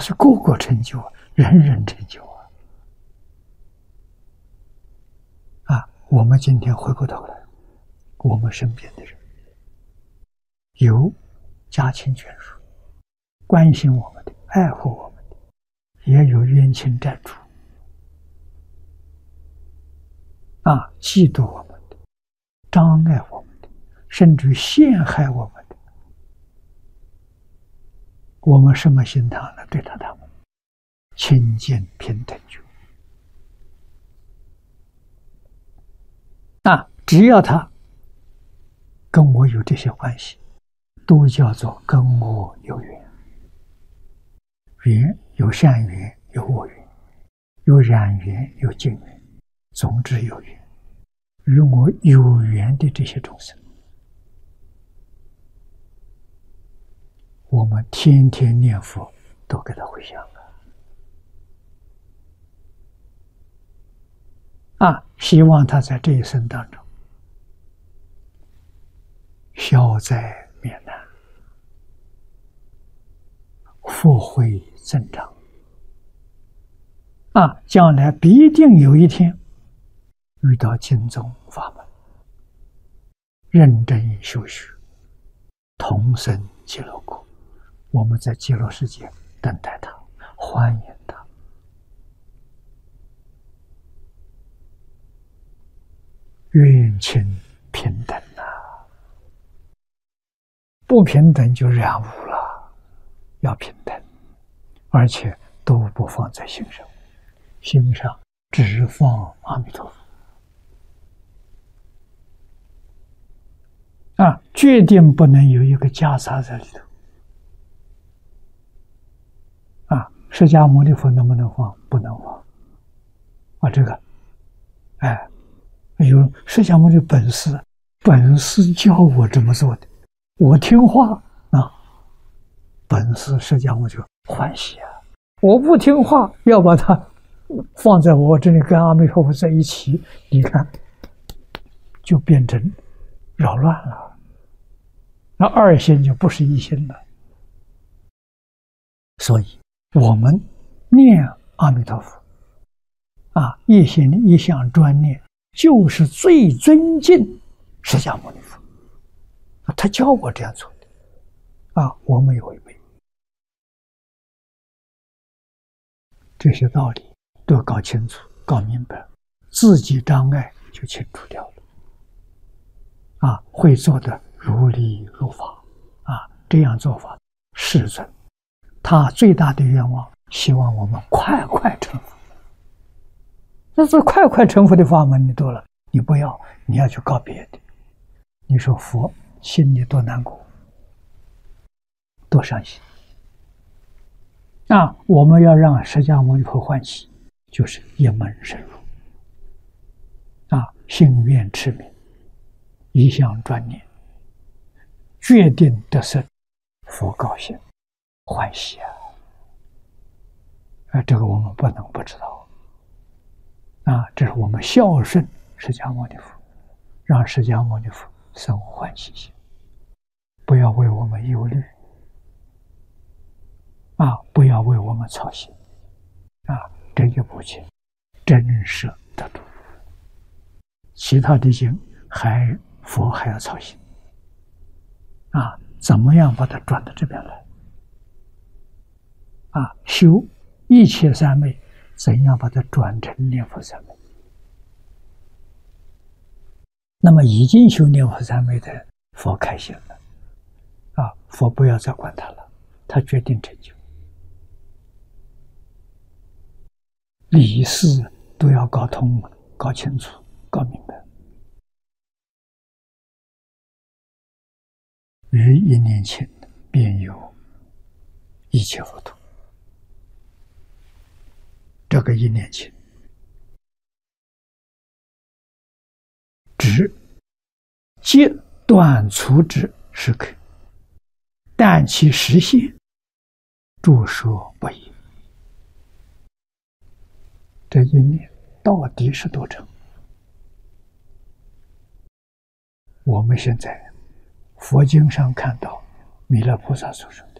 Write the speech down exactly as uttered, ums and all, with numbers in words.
是个个成就，人人成就啊！啊，我们今天回过头来，我们身边的人有家亲眷属关心我们的、爱护我们的，也有冤亲债主啊，嫉妒我们的、障碍我们的，甚至陷害我们的。我们什么心态呢？对待他们，亲近平等觉。啊，只要他跟我有这些关系，都叫做跟我有缘。缘有善缘，有恶缘，有染缘，有净缘，总之有缘。与我有缘的这些众生，我们天天念佛都给他回向了啊！希望他在这一生当中消灾免难，福慧增长啊！将来必定有一天遇到经宗法门，认真修学，同生极乐国。我们在极乐世界等待他，欢迎他。冤亲平等啊，不平等就染污了，要平等，而且都不放在心上，心上只放阿弥陀佛。啊，决定不能有一个夹杂在里头。啊，释迦牟尼佛能不能放？不能放。啊，这个，哎，有释迦牟尼本师，本师教我这么做的，我听话啊，本师释迦牟尼就欢喜啊。我不听话，要把它放在我这里跟阿弥陀佛在一起，你看，就变成扰乱了。那二心就不是一心了。所以我们念阿弥陀佛啊，一心一向专念，就是最尊敬释迦牟尼佛啊，他教我这样做的啊，我没有违背。这些道理都搞清楚、搞明白，自己障碍就清除掉了啊，会做的如理如法啊，这样做法世尊他最大的愿望，希望我们快快成佛。那这快快成佛的法门你多了，你不要，你要去搞别的。你说佛心里多难过，多伤心。那我们要让释迦牟尼佛欢喜，就是一门深入啊，心愿持名，一向专念，决定得胜，佛高兴欢喜啊！啊，这个我们不能不知道啊！这是我们孝顺释迦牟尼佛，让释迦牟尼佛生欢喜心，不要为我们忧虑啊！不要为我们操心啊！这一部经真是得度，其他的经还佛还要操心啊！怎么样把它转到这边来？啊，修一切三昧，怎样把它转成念佛三昧？那么已经修念佛三昧的佛开心了，啊，佛不要再管他了，他决定成就。理事都要搞通、搞清楚、搞明白。于一念前，便有一切佛土。这个一念前，指即断除之时刻，但其实现，著说不一。这一念到底是多长？我们现在佛经上看到弥勒菩萨所说